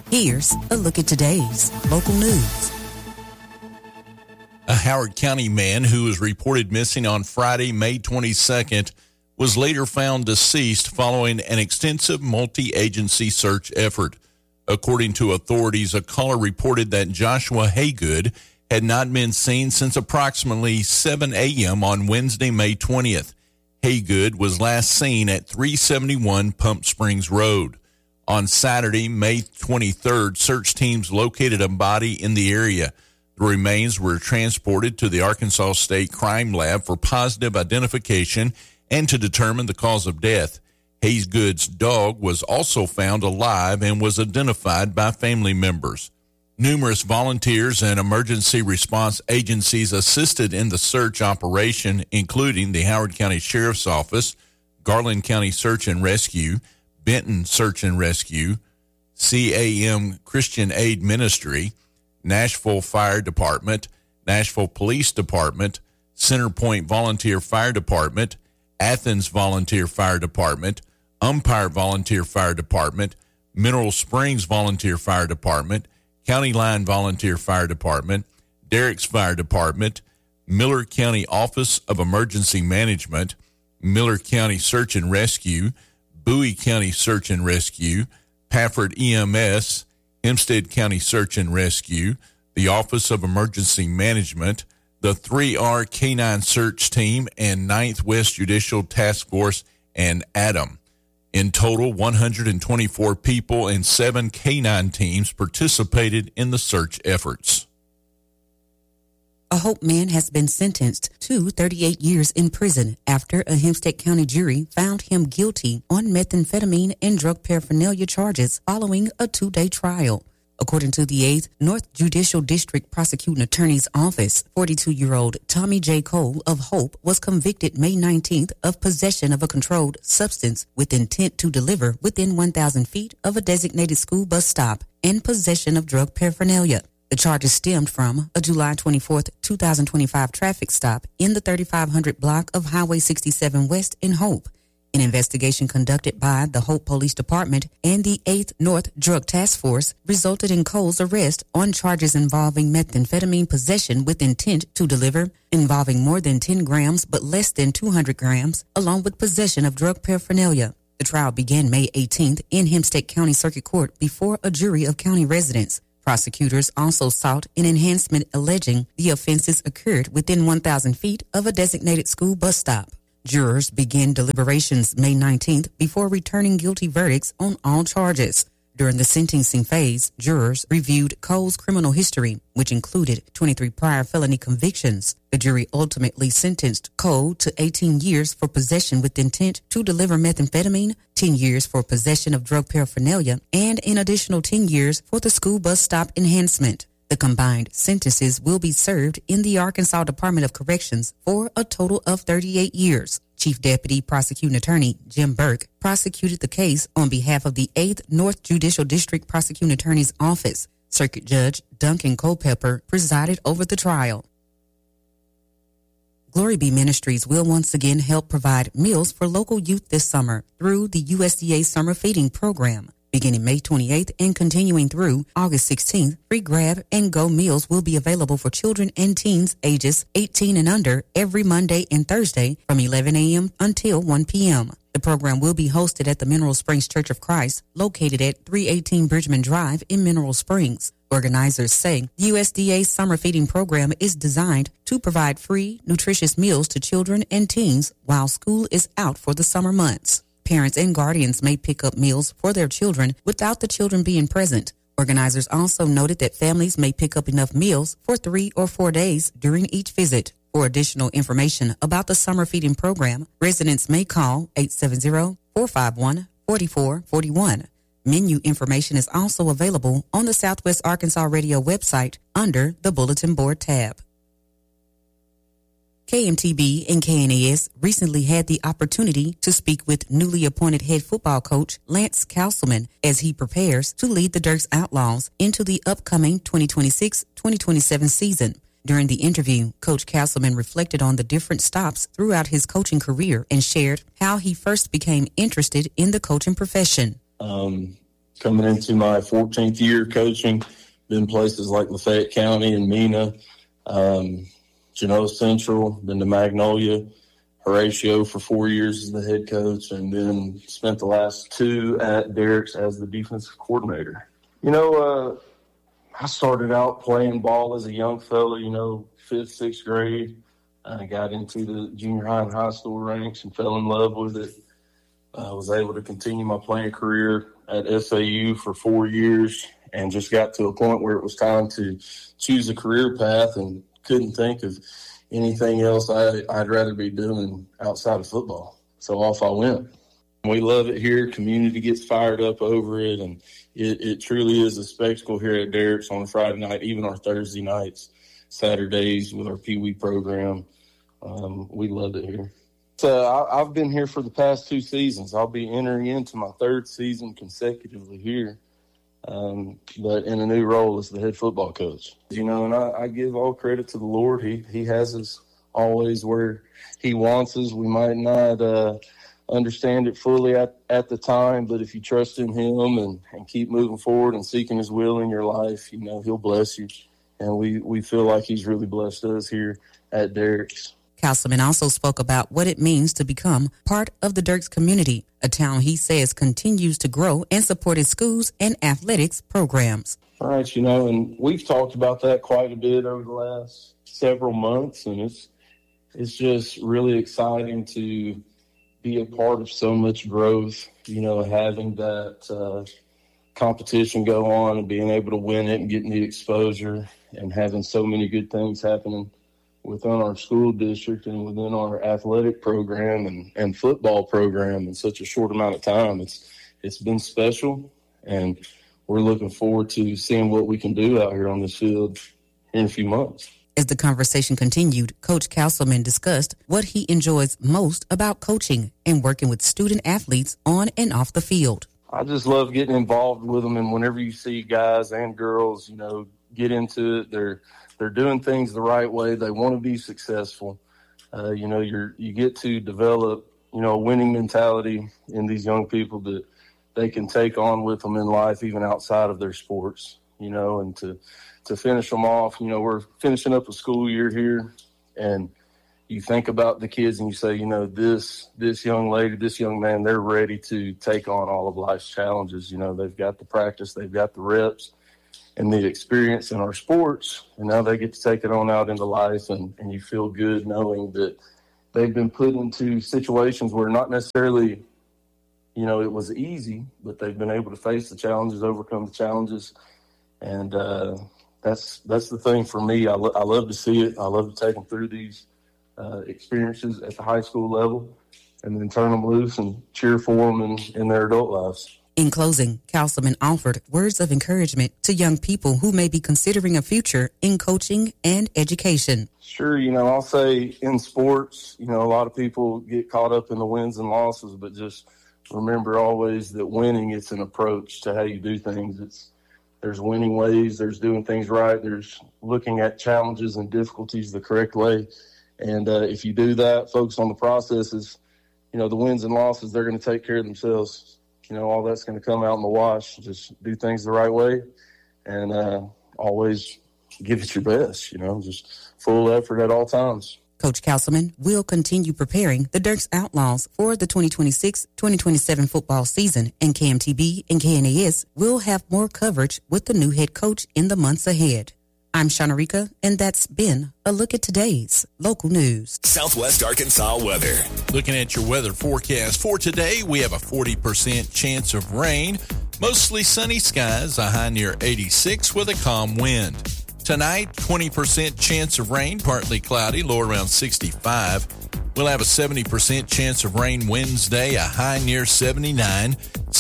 Here's a look at today's local news. A Howard County man who was reported missing on Friday, May 22nd, was later found deceased following an extensive multi-agency search effort. According to authorities, a caller reported that Joshua Haygood had not been seen since approximately 7 a.m. on Wednesday, May 20th. Haygood was last seen at 371 Pump Springs Road. On Saturday, May 23rd, search teams located a body in the area. The remains were transported to the Arkansas State Crime Lab for positive identification and to determine the cause of death. Haygood's dog was also found alive and was identified by family members. Numerous volunteers and emergency response agencies assisted in the search operation, including the Howard County Sheriff's Office, Garland County Search and Rescue, Benton Search and Rescue, CAM Christian Aid Ministry, Nashville Fire Department, Nashville Police Department, Centerpoint Volunteer Fire Department, Athens Volunteer Fire Department, Umpire Volunteer Fire Department, Mineral Springs Volunteer Fire Department, County Line Volunteer Fire Department, Derricks Fire Department, Miller County Office of Emergency Management, Miller County Search and Rescue, Bowie County Search and Rescue, Pafford EMS, Hempstead County Search and Rescue, the Office of Emergency Management, the 3R K9 Search Team, and 9th West Judicial Task Force, and ADAM. In total, 124 people and 7 K9 teams participated in the search efforts. A Hope man has been sentenced to 38 years in prison after a Hempstead County jury found him guilty on methamphetamine and drug paraphernalia charges following a 2-day trial. According to the 8th North Judicial District Prosecuting Attorney's Office, 42-year-old Tommy J. Cole of Hope was convicted May 19th of possession of a controlled substance with intent to deliver within 1,000 feet of a designated school bus stop and possession of drug paraphernalia. The charges stemmed from a July 24, 2025 traffic stop in the 3500 block of Highway 67 West in Hope. An investigation conducted by the Hope Police Department and the 8th North Drug Task Force resulted in Cole's arrest on charges involving methamphetamine possession with intent to deliver, involving more than 10 grams but less than 200 grams, along with possession of drug paraphernalia. The trial began May 18th in Hempstead County Circuit Court before a jury of county residents. Prosecutors also sought an enhancement alleging the offenses occurred within 1,000 feet of a designated school bus stop. Jurors began deliberations May 19th before returning guilty verdicts on all charges. During the sentencing phase, jurors reviewed Cole's criminal history, which included 23 prior felony convictions. The jury ultimately sentenced Cole to 18 years for possession with intent to deliver methamphetamine, 10 years for possession of drug paraphernalia, and an additional 10 years for the school bus stop enhancement. The combined sentences will be served in the Arkansas Department of Corrections for a total of 38 years. Chief Deputy Prosecuting Attorney Jim Burke prosecuted the case on behalf of the 8th North Judicial District Prosecuting Attorney's Office. Circuit Judge Duncan Culpepper presided over the trial. Glory Be Ministries will once again help provide meals for local youth this summer through the USDA Summer Feeding Program. Beginning May 28th and continuing through August 16th, free grab-and-go meals will be available for children and teens ages 18 and under every Monday and Thursday from 11 a.m. until 1 p.m. The program will be hosted at the Mineral Springs Church of Christ, located at 318 Bridgman Drive in Mineral Springs. Organizers say the USDA Summer Feeding Program is designed to provide free, nutritious meals to children and teens while school is out for the summer months. Parents and guardians may pick up meals for their children without the children being present. Organizers also noted that families may pick up enough meals for 3 or 4 days during each visit. For additional information about the summer feeding program, residents may call 870-451-4441. Menu information is also available on the Southwest Arkansas Radio website under the Bulletin Board tab. KMTB and KNAS recently had the opportunity to speak with newly appointed head football coach Lance Castleman as he prepares to lead the Dirks Outlaws into the upcoming 2026-2027 season. During the interview, Coach Castleman reflected on the different stops throughout his coaching career and shared how he first became interested in the coaching profession. coming into my 14th year coaching. Been places like Lafayette County and Mena, Genoa Central, been to Magnolia, Horatio for 4 years as the head coach, and then spent the last 2 at Derrick's as the defensive coordinator. I started out playing ball as a young fella, 5th, 6th grade. I got into the junior high and high school ranks and fell in love with it. I was able to continue my playing career at FAU for 4 years and just got to a point where it was time to choose a career path and couldn't think of anything else I'd rather be doing outside of football. So off I went. We love it here. Community gets fired up over it, and it truly is a spectacle here at Derrick's on a Friday night, even our Thursday nights, Saturdays with our Pee Wee program. We love it here. So I've been here for the past 2 seasons. I'll be entering into my 3rd season consecutively here, but in a new role as the head football coach. And I give all credit to the Lord. He has us always where he wants us. We might not understand it fully at the time, but if you trust in him and keep moving forward and seeking his will in your life, he'll bless you. And we feel like he's really blessed us here at Derrick's. Castleman also spoke about what it means to become part of the Derrick's community, a town he says continues to grow and support its schools and athletics programs. All right, and we've talked about that quite a bit over the last several months, and it's just really exciting to be a part of so much growth, having that competition go on and being able to win it and getting the exposure and having so many good things happening within our school district and within our athletic program and football program in such a short amount of time. It's been special, and we're looking forward to seeing what we can do out here on this field in a few months. As the conversation continued, Coach Castleman discussed what he enjoys most about coaching and working with student athletes on and off the field. I just love getting involved with them, and whenever you see guys and girls, get into it, they're doing things the right way. They want to be successful. You get to develop, a winning mentality in these young people that they can take on with them in life, even outside of their sports, and to finish them off. We're finishing up a school year here, and you think about the kids and you say, this young lady, this young man, they're ready to take on all of life's challenges. They've got the practice, they've got the reps and the experience in our sports, and now they get to take it on out into life, and you feel good knowing that they've been put into situations where not necessarily, it was easy, but they've been able to face the challenges, overcome the challenges, and that's the thing for me. I love to see it. I love to take them through these experiences at the high school level and then turn them loose and cheer for them in their adult lives. In closing, Castleman offered words of encouragement to young people who may be considering a future in coaching and education. Sure, I'll say in sports, a lot of people get caught up in the wins and losses, but just remember always that winning, it's an approach to how you do things. There's winning ways, there's doing things right, there's looking at challenges and difficulties the correct way. And if you do that, focus on the processes, the wins and losses, they're going to take care of themselves. All that's going to come out in the wash. Just do things the right way and always give it your best, just full effort at all times. Coach Castleman will continue preparing the Derrick's Outlaws for the 2026-2027 football season, and KMTB and KNAS will have more coverage with the new head coach in the months ahead. I'm Shanarika, and that's been a look at today's local news. Southwest Arkansas weather. Looking at your weather forecast for today, we have a 40% chance of rain. Mostly sunny skies, a high near 86 with a calm wind. Tonight, 20% chance of rain, partly cloudy, low around 65. We'll have a 70% chance of rain Wednesday, a high near 79.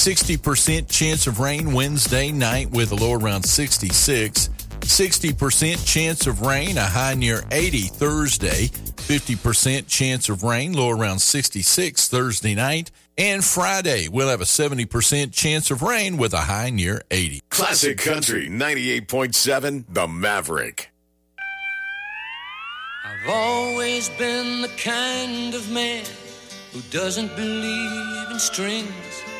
60% chance of rain Wednesday night with a low around 66. 60% chance of rain, a high near 80 Thursday. 50% chance of rain, low around 66 Thursday night. And Friday, we'll have a 70% chance of rain with a high near 80. Classic Country 98.7, The Maverick. I've always been the kind of man who doesn't believe in strings.